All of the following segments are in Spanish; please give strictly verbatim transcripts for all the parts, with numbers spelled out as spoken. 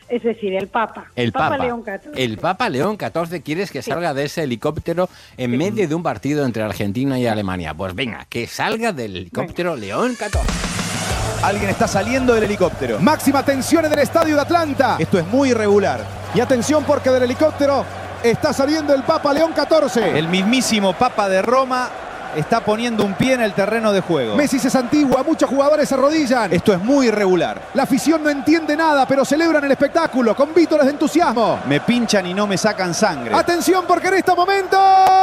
Es decir, el Papa. El Papa. Papa León catorce. El Papa León catorce. ¿Quieres que salga de ese helicóptero en sí. medio de un partido entre Argentina y Alemania? Pues venga, que salga del helicóptero venga. León catorce. Alguien está saliendo del helicóptero. Máxima tensión en el estadio de Atlanta. Esto es muy irregular. Y atención porque del helicóptero está saliendo el Papa León catorce. El mismísimo Papa de Roma está poniendo un pie en el terreno de juego. Messi se santigua, muchos jugadores se arrodillan. Esto es muy irregular. La afición no entiende nada, pero celebran el espectáculo con vítores de entusiasmo. Me pinchan y no me sacan sangre. ¡Atención porque en este momento!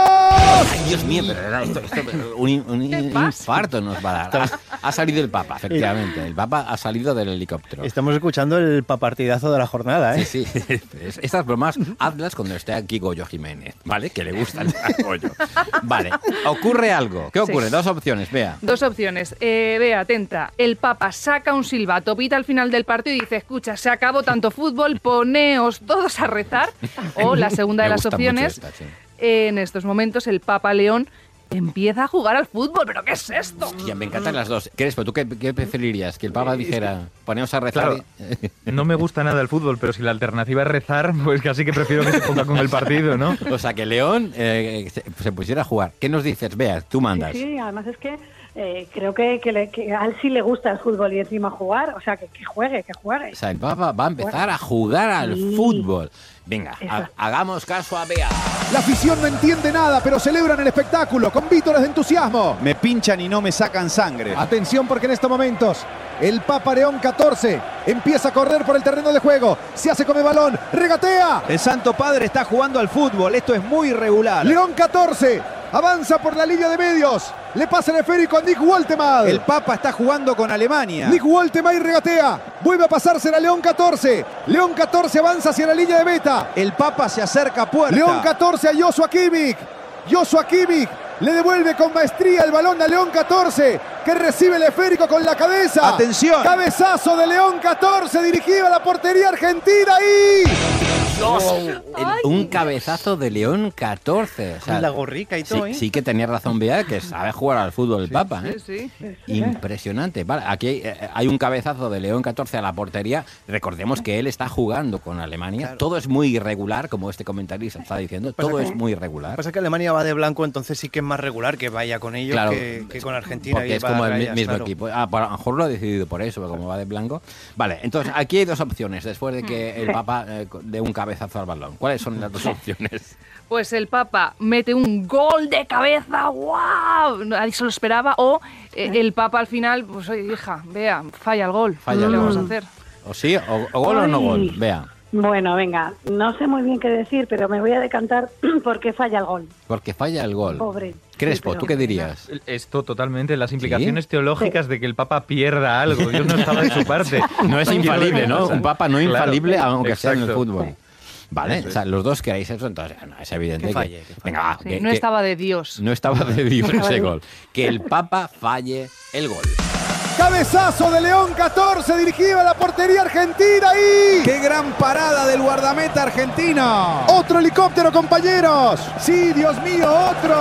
Ay, Dios mío, pero esto, esto, un, un, un infarto nos va a dar. Ha, ha salido el Papa, efectivamente. El Papa ha salido del helicóptero. Estamos escuchando el papartidazo de la jornada, ¿eh? Sí, sí. Estas bromas, hazlas cuando esté aquí Goyo Jiménez, ¿vale? Que le gusta el Goyo. Vale, ocurre algo. ¿Qué ocurre? Sí. Dos opciones, Bea. Dos opciones. Eh, Bea, atenta. El Papa saca un silbato, pita al final del partido y dice, escucha, se acabó tanto fútbol, poneos todos a rezar. O la segunda de las opciones, esta, sí. En estos momentos el Papa León empieza a jugar al fútbol. ¿Pero qué es esto? Hostia, me encantan las dos. Crespo, ¿tú qué, qué preferirías? ¿Que el Papa dijera, poneos a rezar? Claro, y... No me gusta nada el fútbol, pero si la alternativa es rezar, pues casi que prefiero que se ponga con el partido, ¿no? O sea, que León eh, se, se pusiera a jugar. ¿Qué nos dices, Bea? Tú mandas. Sí, sí, además es que eh, creo que, que, le, que a él sí le gusta el fútbol y encima jugar. O sea, que, que juegue, que juegue. O sea, el Papa va a empezar a jugar al sí. fútbol. Venga, ha, hagamos caso a Bea. La afición no entiende nada, pero celebran el espectáculo con vítores de entusiasmo. Me pinchan y no me sacan sangre. Atención porque en estos momentos el Papa León catorce empieza a correr por el terreno de juego. Se hace con el balón, regatea. El Santo Padre está jugando al fútbol. Esto es muy irregular. León catorce avanza por la línea de medios. Le pasa el esférico a Nick Woltemade. El Papa está jugando con Alemania. Nick Woltemade regatea. Vuelve a pasársela a León catorce. León catorce avanza hacia la línea de meta. El Papa se acerca a puerta. León catorce a Joshua Kimmich. Joshua Kimmich le devuelve con maestría el balón a León catorce, que recibe el esférico con la cabeza. ¡Atención! Cabezazo de León catorce dirigido a la portería argentina y... Dios, el, un cabezazo de León catorce. O sea, la gorrica y todo, sí, ¿eh? Sí que tenía razón Bea, que sabe jugar al fútbol el sí, Papa, ¿eh? Sí, sí. Impresionante. Vale, aquí hay, hay un cabezazo de León catorce a la portería. Recordemos que él está jugando con Alemania. Claro. Todo es muy irregular, como este comentarista está diciendo. Todo es muy irregular. Pasa que Alemania va de blanco, entonces sí que es más regular que vaya con ellos, claro, que, que con Argentina. Porque y es como el rayas, mismo claro. equipo. Ah, a lo mejor lo ha decidido por eso, como va de blanco. Vale, entonces aquí hay dos opciones después de que el Papa eh, dé un cabezazo al balón. ¿Cuáles son las dos opciones? Pues el Papa mete un gol de cabeza, ¡guau! Nadie se lo esperaba. O eh, el Papa al final, pues oye, hija, Bea, falla el gol. Falla ¿Qué el le gol. vamos a hacer? ¿O sí? ¿O, o gol Ay. o no gol? Bea. Bueno, venga, no sé muy bien qué decir, pero me voy a decantar porque falla el gol. Porque falla el gol. Pobre. Crespo, sí, ¿tú qué dirías? Esto totalmente, las implicaciones ¿Sí? teológicas sí. de que el Papa pierda algo. Dios no estaba de su parte. No es infalible, ¿no? Un Papa no infalible, claro, aunque exacto. sea en el fútbol. Sí. Vale, Eso o sea, es. los dos queráis eso, entonces no, es evidente que falle. Que, que falle. venga, va, Sí, que, no que, estaba de Dios. No estaba de Dios ese gol. Que el Papa falle el gol. Cabezazo de León catorce dirigido a la portería argentina y... ¡Qué gran parada del guardameta argentino! ¡Otro helicóptero, compañeros! ¡Sí, Dios mío, otro!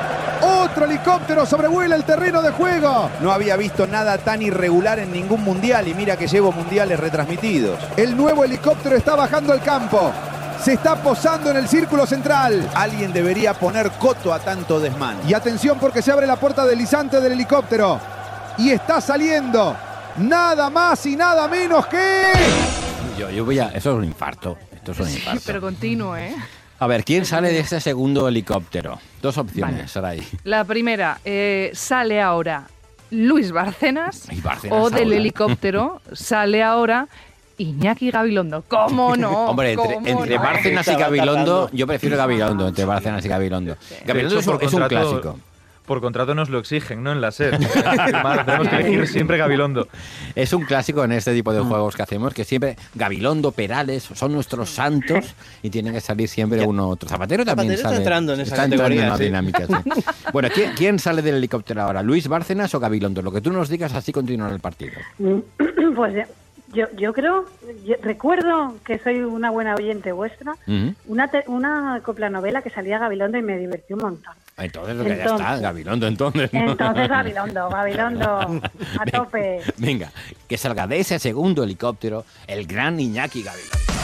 ¡Otro helicóptero sobrevuela el terreno de juego! No había visto nada tan irregular en ningún mundial y mira que llevo mundiales retransmitidos. El nuevo helicóptero está bajando al campo. Se está posando en el círculo central. Alguien debería poner coto a tanto desmán. Y atención porque se abre la puerta deslizante del helicóptero. Y está saliendo nada más y nada menos que... Yo, yo voy a... Eso es un infarto. Esto es un infarto. Sí, pero continuo, ¿eh? A ver, ¿quién sale de este segundo helicóptero? Dos opciones, vale. Saray. La primera, eh, sale ahora Luis Bárcenas. Bárcenas o del ahora. helicóptero sale ahora... Iñaki Gabilondo, ¿cómo no? Hombre, entre, ¿Cómo entre no? Bárcenas y Gabilondo, yo prefiero Gabilondo, entre Bárcenas y Gabilondo. Gabilondo es, es un clásico. Por contrato nos lo exigen, ¿no? En la SER. Tenemos que elegir siempre Gabilondo. Es un clásico en este tipo de juegos que hacemos, que siempre Gabilondo, Perales, son nuestros santos y tienen que salir siempre uno u otro. Zapatero también Zapatero sale. Está entrando en esa está entrando categoría, en la sí. dinámica, sí. Bueno, ¿quién, ¿quién sale del helicóptero ahora? ¿Luis Bárcenas o Gabilondo? Lo que tú nos digas, así continuará el partido. Pues yo, yo creo, yo recuerdo que soy una buena oyente vuestra, uh-huh. una, te, una coplanovela que salía Gabilondo y me divertí un montón. Entonces, lo que ya está, Gabilondo, entonces. ¿no? Entonces, Gabilondo, Gabilondo, a tope. Venga, que salga de ese segundo helicóptero el gran Iñaki Gabilondo.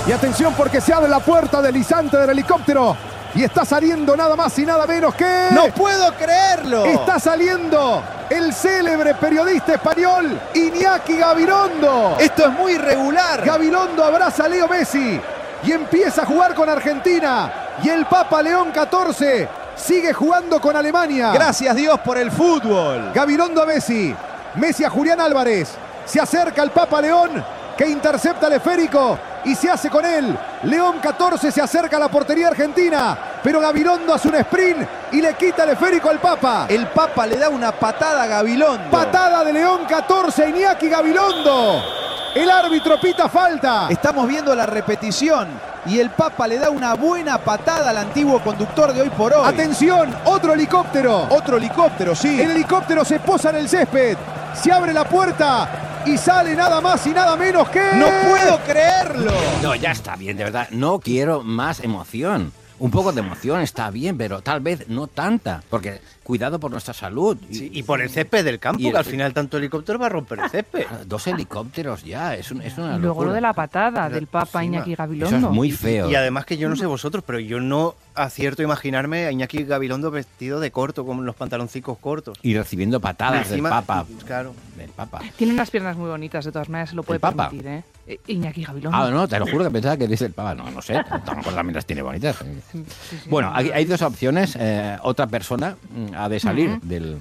Y atención porque se abre la puerta deslizante del helicóptero. Y está saliendo nada más y nada menos que... ¡No puedo creerlo! Está saliendo el célebre periodista español Iñaki Gabilondo. Esto es muy irregular. Gabilondo abraza a Leo Messi y empieza a jugar con Argentina. Y el Papa León catorce sigue jugando con Alemania. Gracias Dios por el fútbol. Gabilondo a Messi. Messi a Julián Álvarez. Se acerca el Papa León, que intercepta el esférico y se hace con él. León catorce se acerca a la portería argentina, pero Gabilondo hace un sprint y le quita el esférico al Papa. El Papa le da una patada a Gabilondo. Patada de León catorce, Iñaki Gabilondo. El árbitro pita falta. Estamos viendo la repetición y el Papa le da una buena patada al antiguo conductor de Hoy por Hoy. Atención, otro helicóptero. Otro helicóptero, sí. El helicóptero se posa en el césped. Se abre la puerta y sale nada más y nada menos que... ¡No puedo creerlo! No, ya está bien, de verdad. No quiero más emoción. Un poco de emoción está bien, pero tal vez no tanta. Porque cuidado por nuestra salud. Sí, y por el césped del campo, el, que al final tanto helicóptero va a romper el césped. Dos helicópteros ya, es, un, es una Luego locura. lo de la patada del Papa Iñaki Gabilondo. Eso es muy feo. Y, y además que yo no sé vosotros, pero yo no acierto a imaginarme a Iñaki Gabilondo vestido de corto, con los pantaloncicos cortos. Y recibiendo patadas encima, del Papa. Claro. Del Papa. Tiene unas piernas muy bonitas, de todas maneras, se lo puede ¿El Papa? permitir, ¿eh? Iñaki Gabilondo. Ah, no, te lo juro que pensaba que dice el Papa. No, no sé, tampoco también las tiene bonitas. Sí, sí, Bueno, hay, hay dos opciones. Eh, otra persona mm, ha de salir uh-huh. del,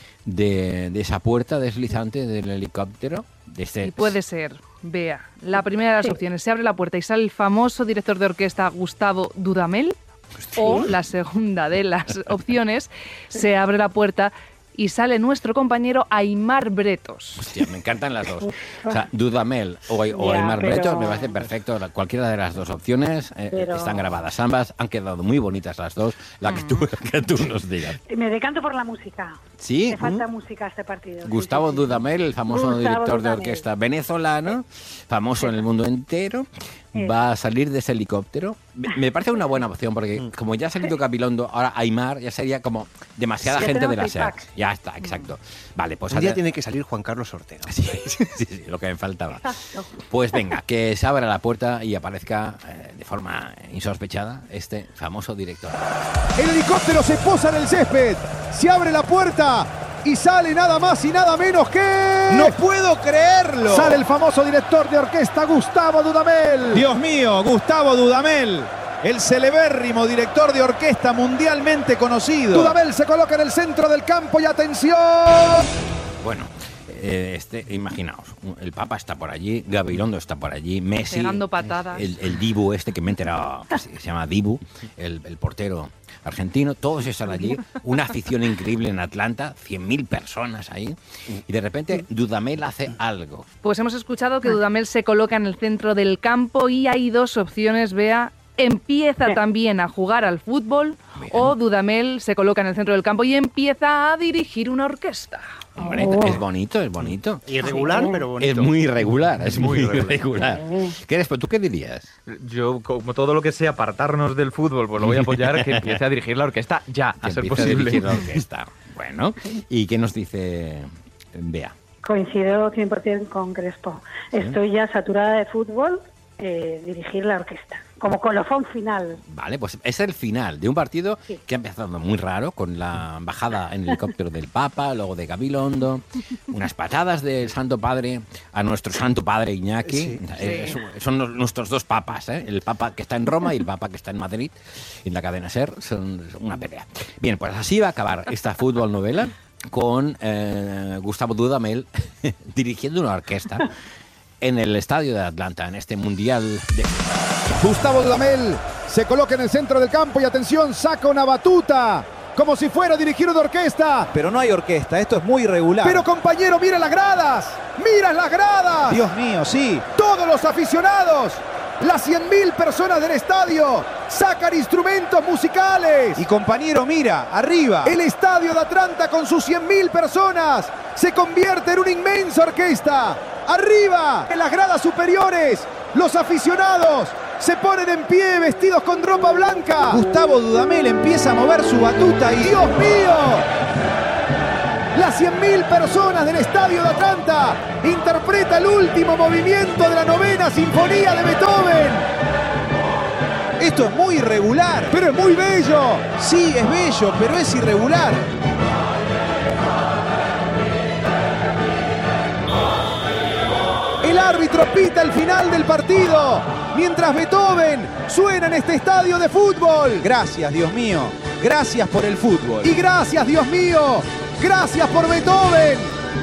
de, de esa puerta deslizante del helicóptero. De este... Y puede ser, Bea, la primera de las sí. opciones. Se abre la puerta y sale el famoso director de orquesta Gustavo Dudamel. ¿Sí? O la segunda de las opciones, se abre la puerta y sale nuestro compañero Aimar Bretos. Hostia, me encantan las dos. O sea, Dudamel o, o ya, Aimar pero... Bretos me parece perfecto. Cualquiera de las dos opciones eh, pero... están grabadas ambas. Han quedado muy bonitas las dos. La que tú, la que tú nos digas. Me decanto por la música. ¿Sí? Me falta ¿Mm? música a este partido. Gustavo sí, sí, sí. Dudamel, el famoso Gustavo director Dudamel. de orquesta venezolano, famoso en el mundo entero. Va a salir de ese helicóptero. Me parece una buena opción porque como ya ha salido Gabilondo, ahora Aimar ya sería como demasiada sí, gente de la SER. Ya está, exacto. Vale, pues un día tiene que salir Juan Carlos Ortega. Sí, sí, sí, lo que me faltaba. Pues venga, que se abra la puerta y aparezca eh, de forma insospechada este famoso director. El helicóptero se posa en el césped. Se abre la puerta. Y sale nada más y nada menos que... ¡No puedo creerlo! Sale el famoso director de orquesta Gustavo Dudamel. Dios mío, Gustavo Dudamel, el celebérrimo director de orquesta mundialmente conocido. Dudamel se coloca en el centro del campo y atención. Bueno, eh, este, imaginaos, el Papa está por allí, Gabilondo está por allí, Messi... Pegando patadas. El, el Dibu este que me he enterado, que se llama Dibu, el, el portero... argentino, todos están allí, una afición increíble en Atlanta, cien mil personas ahí, y de repente Dudamel hace algo. Pues hemos escuchado que Dudamel se coloca en el centro del campo y hay dos opciones, Bea. Empieza también a jugar al fútbol. Bien. O Dudamel se coloca en el centro del campo y empieza a dirigir una orquesta. Hombre, oh. es bonito, es bonito. Irregular, sí, pero bonito. Es muy irregular, es muy irregular. ¿Qué eres? ¿Tú qué dirías? Yo, como todo lo que sea apartarnos del fútbol, pues lo voy a apoyar, que empiece a dirigir la orquesta ya, que a ser posible. posible. A dirigir la orquesta. Bueno, ¿y qué nos dice Bea? Coincido cien por ciento con Crespo. ¿Sí? Estoy ya saturada de fútbol, eh, dirigir la orquesta. Como colofón final. Vale, pues es el final de un partido sí. que ha empezado muy raro, con la bajada en el helicóptero del Papa, luego de Gabilondo, unas patadas del Santo Padre a nuestro Santo Padre Iñaki. Sí, eh, sí. Son los, nuestros dos papas, ¿eh? El Papa que está en Roma y el Papa que está en Madrid, en la cadena SER, son una pelea. Bien, pues así va a acabar esta fútbol novela con eh, Gustavo Dudamel dirigiendo una orquesta en el estadio de Atlanta, en este mundial de... Gustavo Dudamel se coloca en el centro del campo y atención, saca una batuta, como si fuera a dirigir una orquesta. Pero no hay orquesta, esto es muy irregular. Pero compañero, mira las gradas, mira las gradas. Dios mío, sí. Todos los aficionados, las cien mil personas del estadio, sacan instrumentos musicales. Y compañero, mira, arriba. El estadio de Atlanta con sus cien mil personas se convierte en una inmensa orquesta. Arriba, en las gradas superiores, los aficionados se ponen en pie vestidos con ropa blanca. Gustavo Dudamel empieza a mover su batuta y... ¡Dios mío! Las cien mil personas del estadio de Atlanta interpreta el último movimiento de la novena sinfonía de Beethoven. Esto es muy irregular. Pero es muy bello. Sí, es bello, pero es irregular. El árbitro pita el final del partido, mientras Beethoven suena en este estadio de fútbol. Gracias, Dios mío. Gracias por el fútbol. Y gracias, Dios mío. Gracias por Beethoven.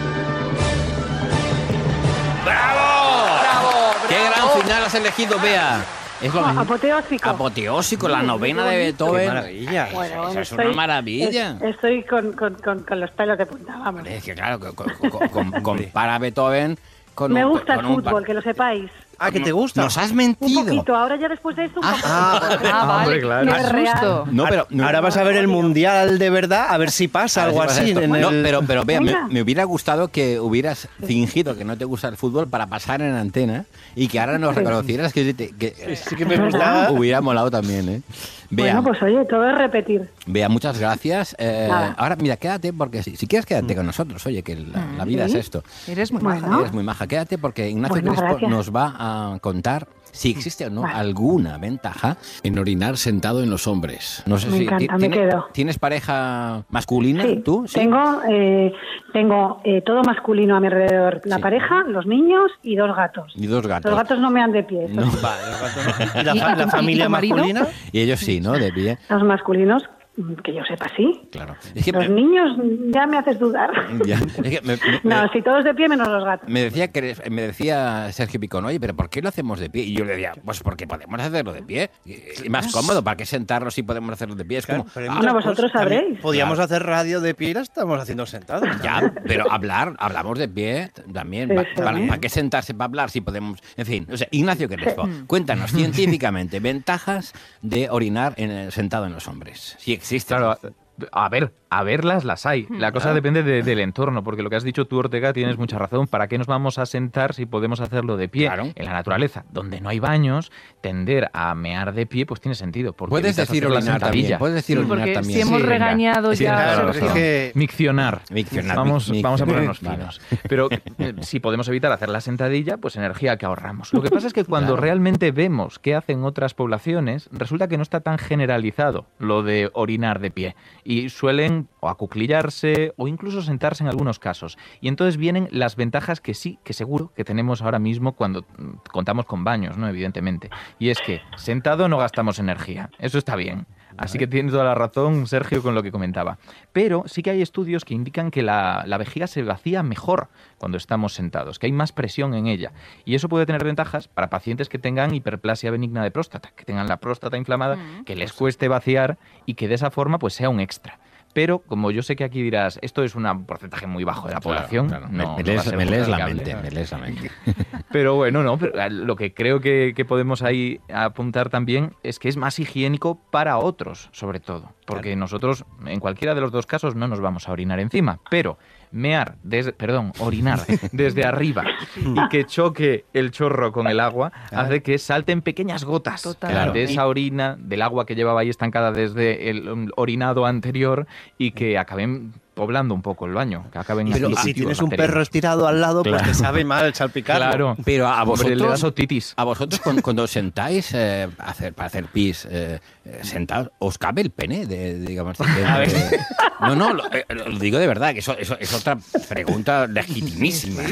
¡Bravo! ¡Bravo! ¡Qué gran final has elegido, Bea! Es lo Oh, apoteósico. Apoteósico, la novena de Beethoven. ¡Qué maravilla! Bueno, Eso es estoy- una maravilla. es- Estoy con, con, con, con los pelos de punta, vamos. Es que claro, con- con- con- con- compara Beethoven con Me un- gusta el con un fútbol, par- que lo sepáis. Ah, ¿que te gusta? Nos has Un mentido. poquito, ahora ya después de esto un Ah, poco. ah, Ah, vale, hombre, claro. qué Es real. susto. No, pero no, Ahora vas a ver el Mundial de verdad, a ver si pasa a ver algo si pasa así. esto. En No, el... pero, pero vea, me, Venga. me hubiera gustado que hubieras fingido que no te gusta el fútbol para pasar en antena y que ahora nos reconocieras que, que, que- Sí que me gustaba. hubiera molado también, ¿eh? Bea, Bueno, pues oye, todo es repetir. Bea, muchas gracias. Eh, Nada. ahora, mira, quédate porque si, si quieres quédate con nosotros. Oye, que la, la vida es Sí. esto. Eres muy Bueno. maja. Eres muy maja. Quédate porque Ignacio Bueno, Crespo gracias. nos va a contar si existe o no Vale. alguna ventaja en orinar sentado en los hombres. No sé Me si encanta, ti- me tiene- quedo. ¿Tienes pareja masculina Sí, tú? Sí. tengo, eh, tengo eh, todo masculino a mi alrededor. La Sí. pareja, los niños y dos gatos. Y dos gatos. Los gatos no me dan de pie. No. Vale, los gatos no. ¿Y la, ¿Y- fa- y la tu- familia y tu marido? masculina? Y ellos sí, ¿no? De pie. Los masculinos, mm, que yo sepa, sí. Claro. Es que Los me, niños ya me haces dudar. ya, es que me- me- No, me- si todos de pie menos los gatos. me decía que eres- me decía Sergio Picón, oye, pero ¿por qué lo hacemos de pie? Y yo le decía, pues porque podemos hacerlo de pie. Y más cómodo, ¿para qué sentarnos si podemos hacerlo de pie? Es Claro, como, pero hay ah, muchas Bueno, vosotros cosas. También sabréis. Podíamos Claro. hacer radio de pie y la estamos haciendo sentados. ya, pero hablar, hablamos de pie también. Sí, Pa- sí. ¿Para, para qué sentarse para hablar si podemos? En fin, o sea, Ignacio Crespo, cuéntanos científicamente ventajas de orinar en el- sentado en los hombres. Si existe. Claro, a ver, a verlas las hay. La cosa depende de- del entorno, porque lo que has dicho tú, Ortega, tienes mucha razón. ¿Para qué nos vamos a sentar si podemos hacerlo de pie? Claro. En la naturaleza, donde no hay baños, tender a mear de pie, pues tiene sentido. Porque Puedes evitas decir hacer la orinar también. sentadilla. Puedes decir Sí, orinar porque también. si hemos Sí, venga. regañado Sí, ya... claro, a sí. Sergio. que- Miccionar. Miccionar, Vamos, mic- vamos a ponernos Vale. finos. Pero eh, si podemos evitar hacer la sentadilla, pues energía que ahorramos. Lo que pasa es que cuando Claro. realmente vemos qué hacen otras poblaciones, resulta que no está tan generalizado lo de orinar de pie. Y suelen o acuclillarse o incluso sentarse en algunos casos. Y entonces vienen las ventajas que sí, que seguro que tenemos ahora mismo cuando mm, contamos con baños, ¿no? Evidentemente. Y es que sentado no gastamos energía. Eso está bien. Así que tiene toda la razón Sergio con lo que comentaba. Pero sí que hay estudios que indican que la, la vejiga se vacía mejor cuando estamos sentados, que hay más presión en ella. Y eso puede tener ventajas para pacientes que tengan hiperplasia benigna de próstata, que tengan la próstata inflamada, que les cueste vaciar y que de esa forma pues sea un extra. Pero, como yo sé que aquí dirás, esto es un porcentaje muy bajo de la Claro, población, claro. no, me, no me va a lees, ser me muy lees la aplicable. mente, me lees la mente. Pero bueno, no, pero lo que creo que, que podemos ahí apuntar también es que es más higiénico para otros, sobre todo. Porque nosotros, en cualquiera de los dos casos, no nos vamos a orinar encima. Pero mear, desde, perdón, orinar desde arriba y que choque el chorro con el agua hace que salten pequeñas gotas Total. Claro. de esa orina, del agua que llevaba ahí estancada desde el um, orinado anterior y que acaben poblando un poco el baño, que acaben Pero los si cultivos tienes un bacterianos. perro estirado al lado, Claro. pues te sabe mal salpicarlo. Claro, Pero a Hombre, le das vosotros, otitis. a vosotros cuando, cuando os sentáis eh, a hacer, para hacer pis eh, eh, sentados, ¿os cabe el pene? De, de, digamos, de- de- no, no, lo, eh, lo digo de verdad, que eso, eso es otra pregunta legitimísima.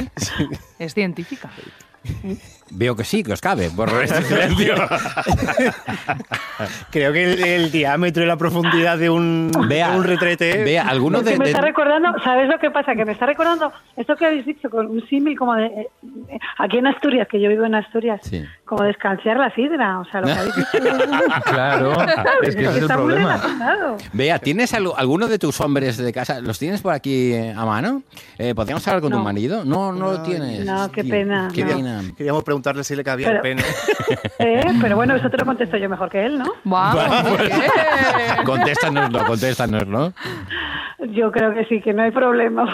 Es científica. Veo que sí, que os cabe, por este silencio. Creo que el, el diámetro y la profundidad de un, Vea, de un retrete... vea, alguno Es que de... me de- está recordando, ¿sabes lo que pasa? Que me está recordando esto que habéis dicho con un símil como de... eh, eh, aquí en Asturias, que yo vivo en Asturias, Sí. como de escanciar la sidra. O sea, lo que habéis dicho... Claro, es que ese es el está muy problema. relacionado. Vea, ¿tienes algo, alguno de tus hombres de casa? ¿Los tienes por aquí eh, a mano? Eh, ¿Podríamos hablar con tu No. marido? No, no lo Ay, tienes. no, qué Tío, pena, Qué no. pena. Queríamos preguntarle si le cabía Pero- el pene. ¿Eh? Pero bueno, eso te lo contesto yo mejor que él, ¿no? ¡Vamos! muy bien. Contéstanoslo, contéstanoslo. Yo creo que sí, que no hay problema.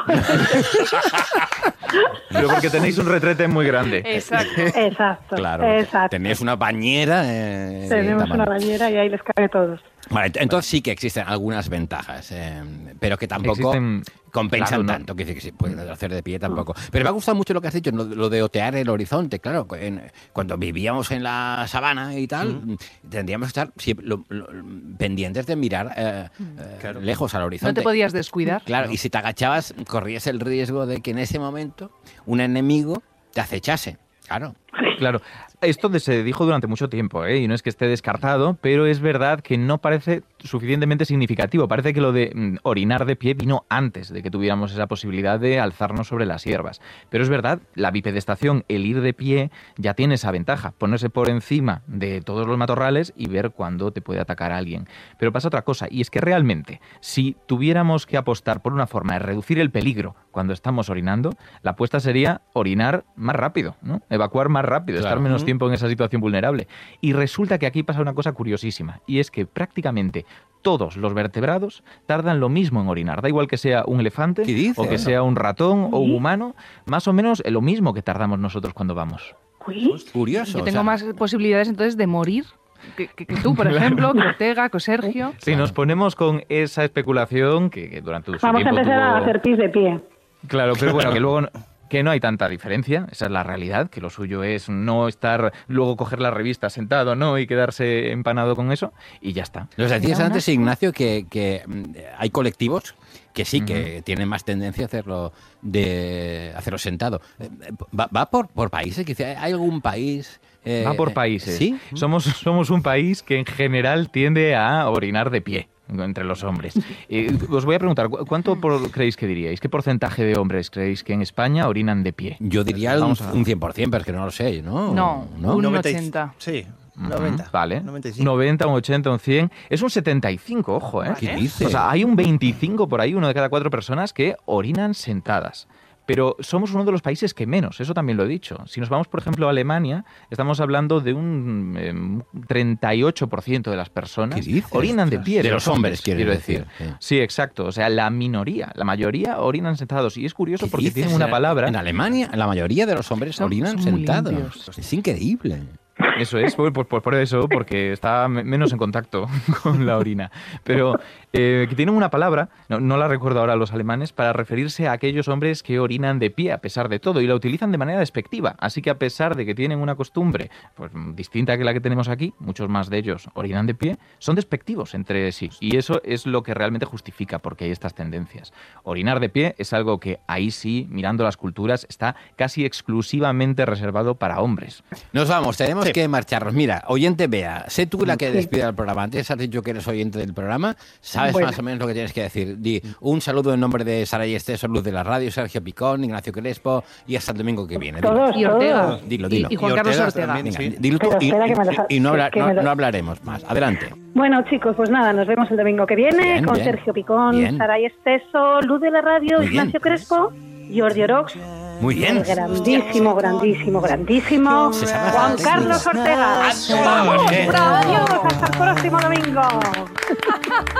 Pero porque tenéis un retrete muy grande. Exacto. Exacto. Claro. Exacto. Tenéis una bañera. Eh, Tenemos de una tamaño. bañera y ahí les cabe todos. Vale, entonces sí que existen algunas ventajas, eh, pero que tampoco Existen- compensan claro, no. tanto. Que decir que sí, pues, hacer de pie tampoco. Pero me ha gustado mucho lo que has dicho, lo, lo de otear el horizonte. Claro, en- cuando vivíamos en la sabana y tal, Mm. tendríamos que estar siempre, lo- lo- pendientes de mirar eh, eh, Claro. lejos al No horizonte. te podías descuidar. Claro, y si te agachabas, corrías el riesgo de que en ese momento un enemigo te acechase. Claro. Claro, esto de- se dijo durante mucho tiempo, ¿eh? Y no es que esté descartado, pero es verdad que no parece suficientemente significativo. Parece que lo de mm, orinar de pie vino antes de que tuviéramos esa posibilidad de alzarnos sobre las hierbas. Pero es verdad, la bipedestación, el ir de pie, ya tiene esa ventaja, ponerse por encima de todos los matorrales y ver cuándo te puede atacar alguien. Pero pasa otra cosa, y es que realmente, si tuviéramos que apostar por una forma de reducir el peligro cuando estamos orinando, la apuesta sería orinar más rápido, ¿no? Evacuar más rápido, Claro. estar menos Ujú. tiempo en esa situación vulnerable. Y resulta que aquí pasa una cosa curiosísima, y es que prácticamente todos los vertebrados tardan lo mismo en orinar. Da igual que sea un elefante, ¿Qué dices? o que sea un ratón, o un humano, más o menos lo mismo que tardamos nosotros cuando vamos. Uy, Curioso. Yo o tengo sea, más posibilidades entonces de morir que, que- que tú, por ejemplo, que Ortega, que Sergio. Si nos ponemos con esa especulación que, que durante su vamos a tiempo empezar a tuvo- hacer pis de pie. Claro, pero bueno, que luego no- que no hay tanta diferencia, esa es la realidad, que lo suyo es no estar, luego coger la revista sentado, ¿no? Y quedarse empanado con eso, y ya está. Nos decías Era un antes, asco. Ignacio, que, que mm, hay colectivos que sí, que tienen más tendencia a hacerlo de hacerlo sentado. Eh, ¿Va, va por, por países? Quizá ¿Hay algún país? eh, Va por países. ¿Sí? Somos, somos un país que en general tiende a orinar de pie entre los hombres. Eh, os voy a preguntar, ¿cu- ¿cuánto por- creéis que diríais? ¿Qué porcentaje de hombres creéis que en España orinan de pie? Yo diría un, Vamos a- un cien por ciento, pero es que no lo sé, ¿no? No, un noventa y- ochenta. Sí, Ujú, noventa. Vale. noventa y cinco. noventa, un ochenta, un cien. Es un setenta y cinco, ojo, ¿eh? ¿Qué dices? O sea, hay un veinticinco por ahí, uno de cada cuatro personas que orinan sentadas. Pero somos uno de los países que menos, eso también lo he dicho. Si nos vamos, por ejemplo, a Alemania, estamos hablando de un em, treinta y ocho por ciento de las personas ¿Qué dices? orinan de pie. De los hombres, quieres quiero decir, decir. sí. Sí, exacto. O sea, la minoría, la mayoría orinan sentados. Y es curioso ¿Qué porque dices? tienen una En- palabra... En Alemania, la mayoría de los hombres Son- orinan son muy sentados. limpios. Es increíble. Eso es, por, por- por eso, porque está me- menos en contacto con la orina. Pero eh, que tienen una palabra, no, no la recuerdo ahora los alemanes, para referirse a aquellos hombres que orinan de pie a pesar de todo y la utilizan de manera despectiva. Así que a pesar de que tienen una costumbre pues, distinta que la que tenemos aquí, muchos más de ellos orinan de pie, son despectivos entre sí. Y eso es lo que realmente justifica porque hay estas tendencias. Orinar de pie es algo que ahí sí, mirando las culturas, está casi exclusivamente reservado para hombres. Nos vamos, tenemos Sí. que marcharnos. Mira, oyente Bea, sé tú la que despide el programa. Antes has dicho que eres oyente del programa. ¿Sabes Bueno. más o menos lo que tienes que decir? Di un saludo en nombre de Sara y Esteso, Luz de la Radio, Sergio Picón, Ignacio Crespo y hasta el domingo que viene. Dilo. Todos, Y Ortega. todos. Dilo, Y- dilo. Y, Juan Y Carlos Ortega Ortega. también. Venga, Sí. dilo tú Pero y, espera que me lo y- sa- y no, habla- que no- me lo- no hablaremos más. Adelante. Bueno, chicos, pues nada, nos vemos el domingo que viene Bien, con bien. Sergio Picón, Bien. Sara y Esteso, Luz de la Radio, Muy bien. Ignacio Crespo, Jordi Orox, Muy bien. el grandísimo, grandísimo, grandísimo Se sabe Juan bastante. Carlos Ortega. Adiós. ¡Vamos! ¡Adiós! ¡Hasta el próximo domingo!